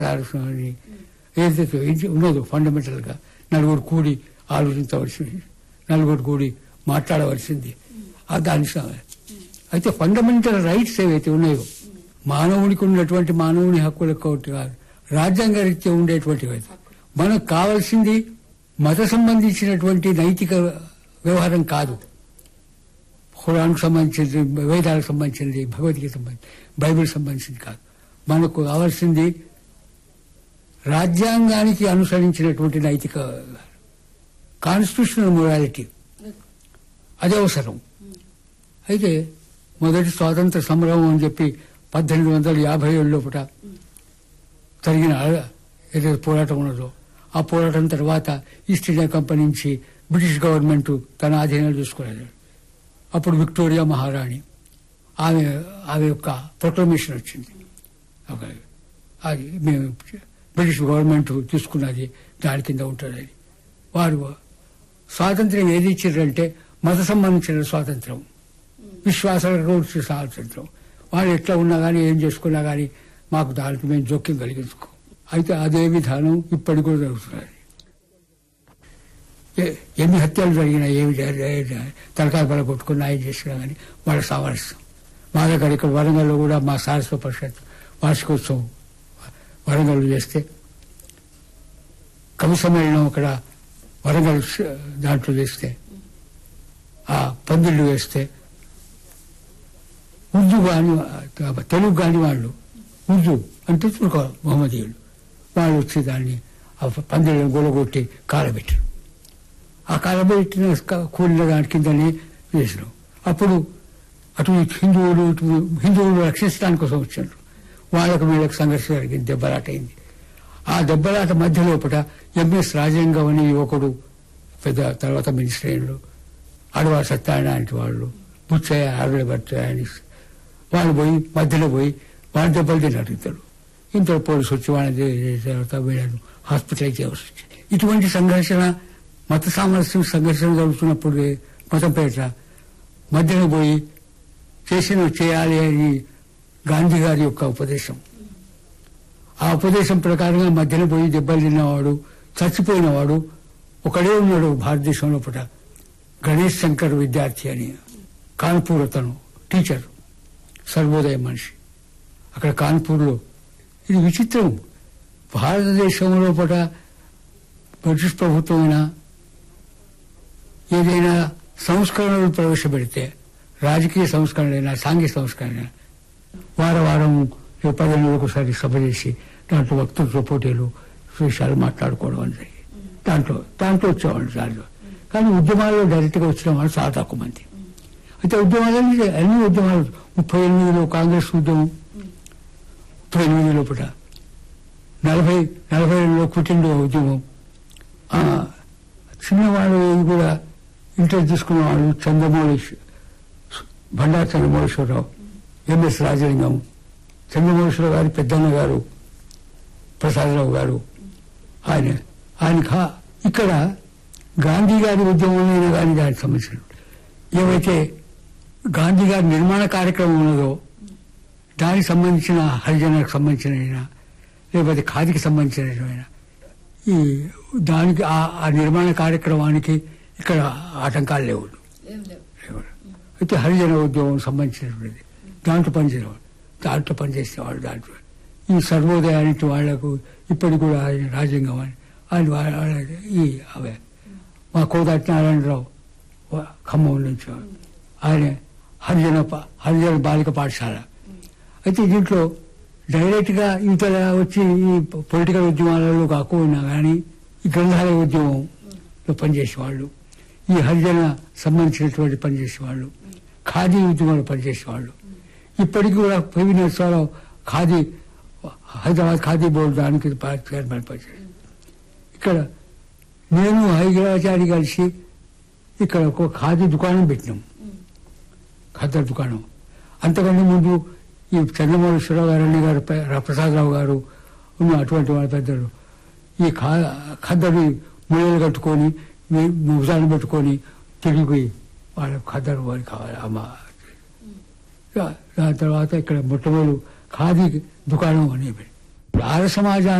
ఆలోచన ఏదైతే ఉన్నదో ఫండమెంటల్గా నలుగురు కూడి ఆలోచించవలసింది, నలుగురు కూడి మాట్లాడవలసింది దాని. అయితే ఫండమెంటల్ రైట్స్ ఏవైతే ఉన్నాయో మానవునికి ఉన్నటువంటి మానవుని హక్కులకు కాదు, రాజ్యాంగ రీత్యా ఉండేటువంటివి. మనకు కావాల్సింది మత సంబంధించినటువంటి నైతిక వ్యవహారం కాదు, ఖురాన్కు సంబంధించింది, వేదాలకు సంబంధించింది, భగవద్గీత సంబంధించి, బైబిల్ సంబంధించింది కాదు. మనకు కావాల్సింది రాజ్యాంగానికి అనుసరించినటువంటి నైతిక కాన్స్టిట్యూషనల్ మొరాలిటీ, అది అవసరం. అయితే మొదటి స్వాతంత్ర సంగ్రామం అని చెప్పి 1857 లోపల జరిగిన ఏదైతే పోరాటం ఉన్నదో ఆ పోరాటం తర్వాత ఈస్ట్ ఇండియా కంపెనీ నుంచి బ్రిటిష్ గవర్నమెంట్ తన ఆధీనంలో చూసుకునేది. అప్పుడు విక్టోరియా మహారాణి ఆమె యొక్క ప్రొక్లమేషన్ వచ్చింది. అది మేము బ్రిటిష్ గవర్నమెంట్ తీసుకున్నది దాని కింద ఉంటుందని. వారు స్వాతంత్ర్యం ఏది ఇచ్చారంటే మత సంబంధించిన స్వాతంత్రం, విశ్వాసాలకు స్వాతంత్రం. వాళ్ళు ఎట్లా ఉన్నా కానీ ఏం చేసుకున్నా కానీ మాకు దానికి మేము జోక్యం కలిగించుకో. అయితే అదే విధానం ఇప్పటికి కూడా జరుగుతున్నది. ఎన్ని హత్యలు జరిగినా ఏమి తలకాయ బల కొట్టుకున్నా ఏం చేసినా కానీ వాళ్ళ సామరస్యం. మా దగ్గర ఇక్కడ వరంగల్లో కూడా మా సారస్వ పరిషత్ వార్షికోత్సవం వరంగల్ చేస్తే కవి సమ్మేళనం అక్కడ వరంగల్ దాంట్లో చేస్తే ఆ పందిళ్ళు వేస్తే ఉర్దూ కాని తెలుగు కాని వాళ్ళు, ఉర్దూ అంటే మొహమ్మదీయులు, వాళ్ళు వచ్చి దాన్ని ఆ పందిళ్ళను గొలగొట్టి కాలబెట్టారు. ఆ కాలబెట్టిన కూలిన దాని కిందని వేసినాం. అప్పుడు అటు హిందువులు రక్షించడానికి కోసం వచ్చారు. వాళ్ళకు వీళ్ళకి సంఘర్షణ జరిగింది, దెబ్బలాట అయింది. ఆ దెబ్బలాట మధ్య లోపల ఎంఎస్ రాజలింగం అనే యువకుడు, పెద్ద తర్వాత మినిస్టర్ అయినడు, అడవారు సత్యనారాయణ లాంటి వాళ్ళు, బుచ్చయ్య ఆరుల భర్తయ్య, వాళ్ళు పోయి మధ్యలో పోయి వాళ్ళ దెబ్బలు తిన్నారు. ఇంత పోలీసు వచ్చి వాళ్ళ తర్వాత వీళ్ళను హాస్పిటలైజ్ చేయవలసి వచ్చింది. ఇటువంటి సంఘర్షణ, మత సామరస్యం సంఘర్షణ జరుగుతున్నప్పుడు మతం పేట మధ్యలో పోయి చేయాలి అని గాంధీ గారి యొక్క ఉపదేశం. ఆ ఉపదేశం ప్రకారంగా మధ్యలో పోయి దెబ్బలు తిన్నవాడు, చచ్చిపోయినవాడు ఒకడే ఉన్నాడు భారతదేశంలో పూట, గణేష్ శంకర్ విద్యార్థి అని, కాన్పూర్ అతను టీచర్, సర్వోదయ మనిషి అక్కడ కాన్పూర్లో. ఇది విచిత్రం, భారతదేశంలో పూట బ్రిటిష్ ప్రభుత్వమైనా ఏదైనా సంస్కరణలు ప్రవేశపెడితే, రాజకీయ సంస్కరణలైనా సాంఘిక సంస్కరణ వారం 15 రోజులకు ఒకసారి సభ చేసి దాంట్లో వక్తృత్వ పోటీలు విషయాలు మాట్లాడుకోవడం అని దాంట్లో వచ్చేవాళ్ళు దాంట్లో. కానీ ఉద్యమాల్లో డైరెక్ట్గా వచ్చిన వాళ్ళు చాలా తక్కువ మంది. అయితే ఉద్యమాలని అన్ని ఉద్యమాలు 38లో కాంగ్రెస్ ఉద్యమం, 38 లోపల 42లో క్విట్ ఇండియా ఉద్యమం, చిన్నవాళ్ళు కూడా ఇంటర్ తీసుకున్న వాళ్ళు బండారు చంద్రమౌళేశ్వరరావు, ఎంఎస్ రాజలింగం, చంద్రమౌళేశ్వరరావు గారి పెద్దన్న గారు, ప్రసాదరావు గారు, ఆయన ఇక్కడ గాంధీ గారి ఉద్యమమైనా కానీ దానికి సంబంధించిన ఏవైతే గాంధీ గారి నిర్మాణ కార్యక్రమం ఉన్నదో దానికి సంబంధించిన హరిజనకు సంబంధించిన లేకపోతే ఖాదీకి సంబంధించిన ఈ దానికి ఆ నిర్మాణ కార్యక్రమానికి ఇక్కడ ఆటంకాలు లేవు. అయితే హరిజన ఉద్యోగం సంబంధించినటువంటిది దాంట్లో పనిచేసేవాళ్ళు దాంట్లో ఈ సర్వోదయానికి వాళ్లకు ఇప్పటికి కూడా రాజ్యాంగం అని ఈ అవే మా కోదాటి నారాయణరావు ఖమ్మం నుంచి ఆయన హరిజన బాలిక పాఠశాల. అయితే దీంట్లో డైరెక్ట్ గా ఇతర వచ్చి ఈ పొలిటికల్ ఉద్యమాలలో కాకుండా కానీ ఈ గ్రంథాలయ ఉద్యమంలో పనిచేసేవాళ్ళు, ఈ హరిజన సంబంధించినటువంటి పనిచేసేవాళ్ళు, ఖాదీ ఉద్యమంలో పనిచేసేవాళ్ళు. ఇప్పటికీ కూడా పివి నరసింహారావు ఖాదీ హైదరాబాద్ ఖాదీ బోర్డు దానికి చైర్మన్ పనిచేశారు. ఇక్కడ నేను హైదరాబాద్ కలిసి ఇక్కడ ఒక ఖాదీ దుకాణం పెట్టినాం, ఖద్దరు దుకాణం. అంతకంటే ముందు ఈ చంద్రమౌళేశ్వరరావు గారు, అన్న గారు, ప్రసాదరావు గారు ఉన్న అటువంటి వాళ్ళ పెద్దలు ఈ ఖద్దరు ముళ్ళు కట్టుకొని భుజాన్ని పెట్టుకొని తిరిగిపోయి వాళ్ళ ఖద్దరు వారికి కావాలి అమ్మ. దాని తర్వాత ఇక్కడ మొట్టమొదటి ఖాదీ దుకాణం అనేది ఆర్య సమాజాన్ని